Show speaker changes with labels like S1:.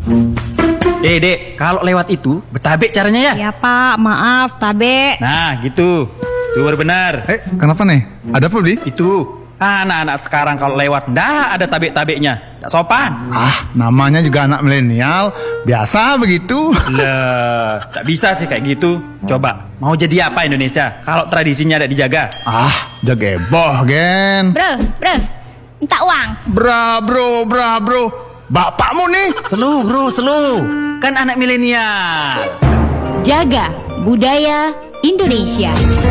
S1: Dek, kalau lewat itu betabek caranya ya?
S2: Ya Pak, maaf, tabe.
S1: Nah, gitu. Itu baru benar.
S3: Kenapa nih? Ada apa, Bli?
S1: Itu anak-anak sekarang kalau lewat ndak ada tabek-tabeknya. Ndak sopan.
S3: Namanya juga anak milenial, biasa begitu.
S1: Lah, tak bisa sih kayak gitu. Coba, mau jadi apa Indonesia kalau tradisinya tidak dijaga?
S3: Jageboh, Gen.
S2: Bro, minta uang.
S3: Bra bro. Bapakmu nih.
S1: Selu. Kan anak milenial.
S4: Jaga budaya Indonesia.